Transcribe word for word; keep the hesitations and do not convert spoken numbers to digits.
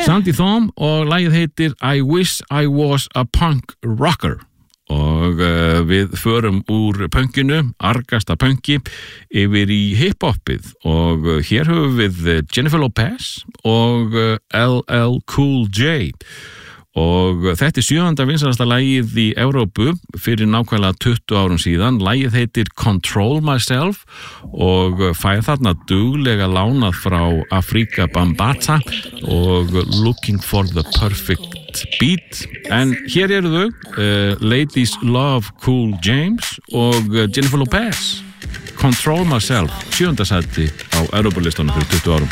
Sandy Thom og lagið heitir I Wish I Was a Punk Rocker og uh, við förum úr punkinu, argasta punki yfir í hip-hopið og uh, hér höfum við Jennifer Lopez og uh, L L Cool J og þetta er sjöunda vinsælasta lagið í Evrópu fyrir nákvæmlega tuttugu árum síðan. Lagið heitir Control Myself og fær þarna duglega lánað frá Afrika Bambaataa og Looking for the Perfect Beat. En hér eru þau, uh, Ladies Love Cool James og Jennifer Lopez. Control Myself, sjöunda sæti á Evrópulistanum fyrir tuttugu árum.